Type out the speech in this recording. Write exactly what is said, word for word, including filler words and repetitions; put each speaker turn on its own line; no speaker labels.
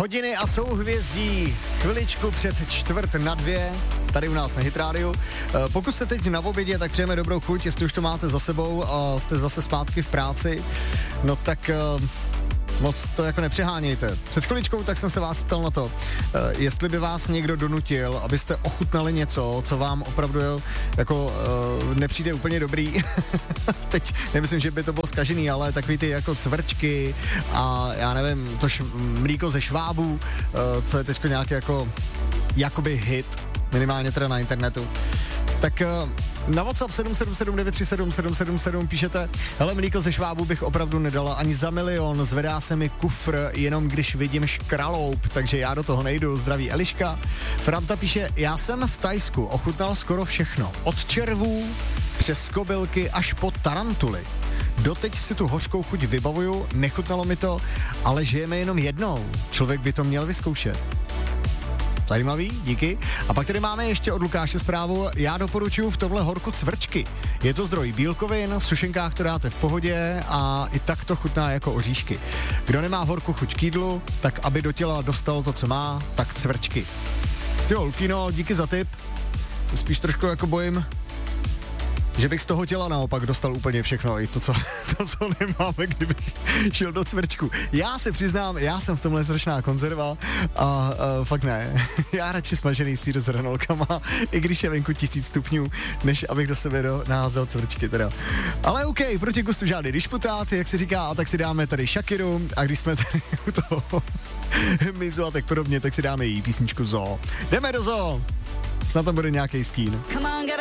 Hodiny a souhvězdí, chviličku před čtvrt na dvě, tady u nás na Hit Radio. Pokud jste teď na obědě, tak přejeme dobrou chuť, jestli už to máte za sebou a jste zase zpátky v práci, no tak moc to jako nepřehánějte. Před chviličkou tak jsem se vás ptal na to, jestli by vás někdo donutil, abyste ochutnali něco, co vám opravdu jako nepřijde úplně dobrý. Teď nemyslím, že by to bylo zkažený, ale takový ty jako cvrčky a já nevím, to š- mlíko ze švábů, co je teď nějaký jako jakoby hit, minimálně teda na internetu. Tak na WhatsApp sedm sedm sedm devět tři sedm sedm sedm sedm píšete, hele, mlíko ze švábů bych opravdu nedala ani za milion, zvedá se mi kufr, jenom když vidím škraloup, takže já do toho nejdu, zdraví Eliška. Franta píše, já jsem v Thajsku ochutnal skoro všechno, od červů přes kobylky až po tarantuly. Doteď si tu hořkou chuť vybavuju, nechutnalo mi to, ale žijeme jenom jednou, člověk by to měl vyzkoušet. Zajímavý, díky. A pak tady máme ještě od Lukáše zprávu, já doporučuji v tomhle horku cvrčky. Je to zdroj bílkovin, v sušenkách to dáte v pohodě a i tak to chutná jako oříšky. Kdo nemá v horku chuť k jídlu, tak aby do těla dostal to, co má, tak cvrčky. Jo, Lukino, díky za tip. Se spíš trošku jako bojím, že bych z toho těla naopak dostal úplně všechno, i to, co, to, co nemáme, kdybych šel do cvrčku. Já se přiznám, já jsem v tomhle strašná konzerva a, a fakt ne. Já radši smažený sýr s hranolkama, i když je venku tisíc stupňů, než abych do sebe do, naházel cvrčky teda. Ale OK, proti gustu žádný disputát, jak se říká, a tak si dáme tady Shakiru a když jsme tady u toho Mizu a tak podobně, tak si dáme její písničku Zoo. Jdeme do Zoo! Snad tam bude nějaký stín. Come on, get